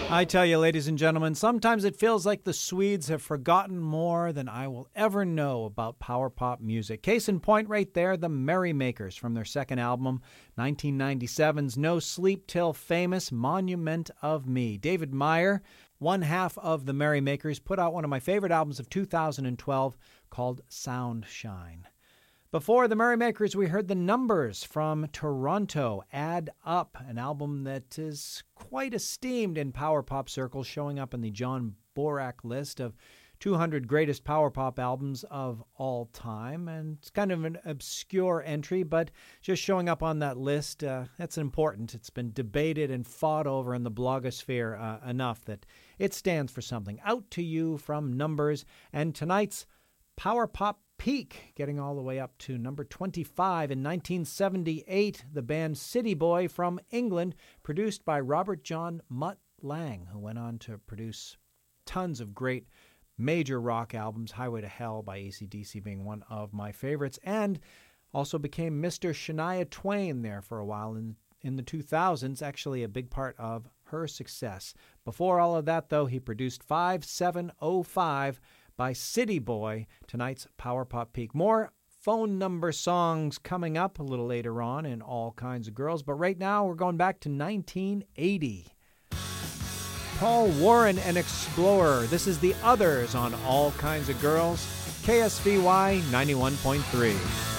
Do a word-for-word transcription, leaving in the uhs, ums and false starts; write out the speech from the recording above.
I tell you, ladies and gentlemen, sometimes it feels like the Swedes have forgotten more than I will ever know about power pop music. Case in point right there, the Merrymakers from their second album, nineteen ninety-seven's No Sleep Till Famous, Monument of Me. David Meyer, one half of the Merrymakers, put out one of my favorite albums of two thousand twelve called Soundshine. Before the Merrymakers, we heard the Numbers from Toronto, Add Up, an album that is quite esteemed in power pop circles, showing up in the John Borak list of two hundred greatest power pop albums of all time. And it's kind of an obscure entry, but just showing up on that list, uh, that's important. It's been debated and fought over in the blogosphere uh, enough that it stands for something. Out to You from Numbers, and tonight's power pop peak, getting all the way up to number twenty-five in nineteen seventy-eight, the band City Boy from England, produced by Robert John Mutt Lang, who went on to produce tons of great major rock albums, Highway to Hell by A C D C being one of my favorites, and also became Mister Shania Twain there for a while in, in the two thousands, actually a big part of her success. Before all of that, though, he produced five seven oh five by City Boy, tonight's Power Pop Peak. More phone number songs coming up a little later on in All Kinds of Girls, but right now we're going back to nineteen eighty. Paul Warren and Explorer. This is The Others on All Kinds of Girls, K S V Y ninety-one point three.